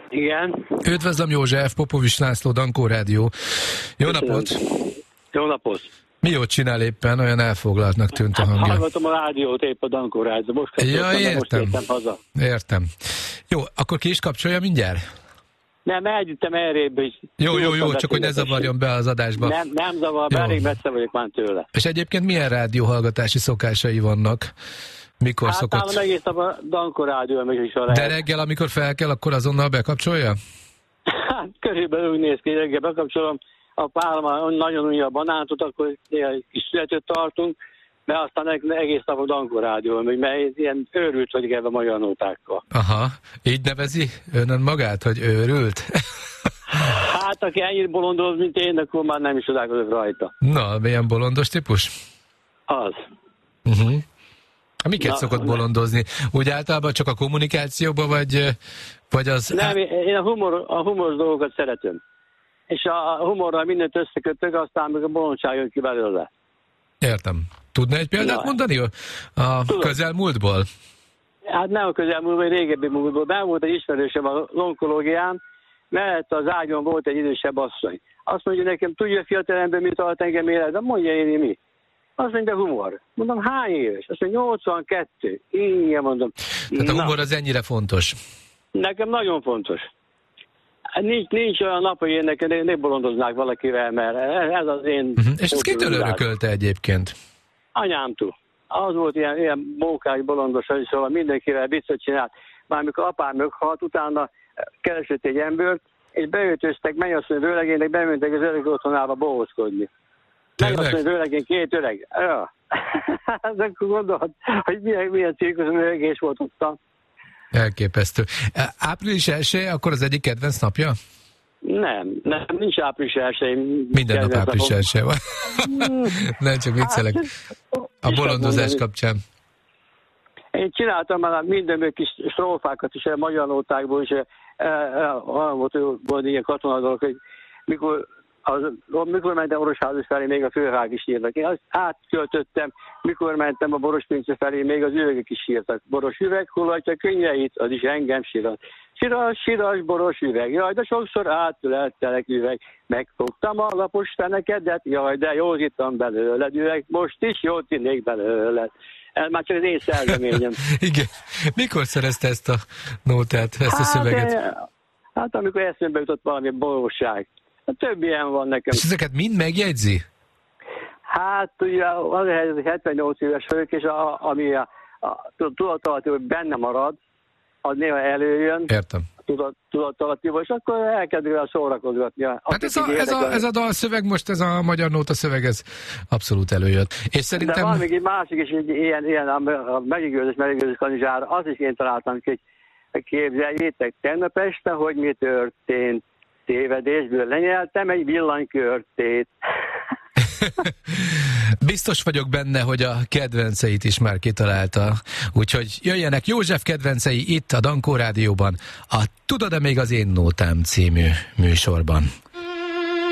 Igen. Üdvözlöm, József, Popovics László, Dankó Rádió. Jó napot! Jó napot! Mi jót csinál éppen? Olyan elfoglaltnak tűnt a hangja. Hallgatom a rádiót, épp a Dankó Rádió. Most értem. Most haza. Értem. Jó, akkor ki is kapcsolja mindjárt? Nem, elgyűjtem errébb is. Jó, csak hogy ne zavarjon be az adásba. Nem zavar be, elég messze vagyok már tőle. És egyébként milyen rádióhallgatási szokásai vannak? Mikor szokott? Hát egész a Dankó Rádió is a De reggel, amikor fel kell, akkor azonnal bekapcsolja? Hát körülbelül úgy néz ki, reggel bekapcsolom. A pár nagyon unja a banántot, akkor egy kis születőt tartunk, de aztán egész nap a Dankó Rádió, mert ilyen őrült vagyok ebben a magyar nótákkal. Aha, így nevezi önön magát, hogy őrült? Hát, aki ennyire bolondoz, mint én, akkor már nem is csodálkozok rajta. Na, milyen bolondos típus? Az. Miket szokott bolondozni? Úgy általában csak a kommunikációban, vagy az... Nem, én a humoros dolgokat szeretem. És a humorral mindent összekötök, aztán meg a bolondság jön ki belőle. Értem. Tudna egy példát mondani a közelmúltból? Hát nem a közelmúltból, egy régebbi múltból. Ben volt egy ismerősem az onkológián, mellett az ágyon volt egy idősebb asszony. Azt mondja nekem, tudja fiatalember, mit tart engem életben? Mondja én mi. Azt mondja, humor. Mondom, hány éves? Azt mondja, 82. Igen, mondom. Tehát a humor az ennyire fontos? Nekem nagyon fontos. Nincs olyan nap, hogy én ne bolondoznák valakivel, mert ez az én... És ezt kitől örökölte egyébként? Anyámtól. Az volt ilyen mókás, bolondos, szóval mindenkivel viccet csinált. Már amikor apám meghalt, utána keresett egy embert, és beöltöztek mennyasszony vőlegének, bementek az öreg otthonába bohózkodni. Mennyasszony vőlegén 2 öreg. Ja. Akkor gondolod, hogy milyen cirkuszörgés volt ottan. Elképesztő. Április 1, akkor az egyik kedvenc napja? Nem, nincs április 1. Minden nap április 1 van. Nem, csak viccelek. A bolondozás kapcsán. Én csináltam már minden kis strófákat is, a magyar nótákból is, volt ilyen katonadolgok, hogy mikor mentem Orosházas felé, még a főhág is írtak. Én azt átköltöttem, mikor mentem a Borospince felé, még az üvegek is írtak. Boros üveg hullatja könnyeit, az is engem sirat. Siras, boros üveg, jaj, de sokszor átüleltelek üveg. Megfogtam a lapos fenekedet, jaj, de józítam belőled üveg, most is jót innék belőled. Ez már csak az én szerzeményem. Igen. Mikor szerezte ezt a nótát, ezt a szöveget? Hát amikor eszembe jutott valami boróság. Több ilyen van nekem. És ezeket mind megjegyzi? Hát ugye az a helyzet, hogy 78 éves vagyok, és ami a tudatalatti, hogy benne marad, az néha előjön. Értem. Tudatalattiból, és akkor elkezdik el szórakozgatni. Hát ez a dalszöveg most, ez a magyar nóta szöveg, ez abszolút előjött. És szerintem... De van még egy másik is, ilyen a megigőzés kanizsára, azt is én találtam ki, hogy képzeljétek, tegnap este, hogy mi történt. Tévedésből lenyeltem egy villanykörtét. Biztos vagyok benne, hogy a kedvenceit is már kitalálta. Úgyhogy jöjjenek József kedvencei itt a Dankó Rádióban, a Tudod-e még az én nótám című műsorban.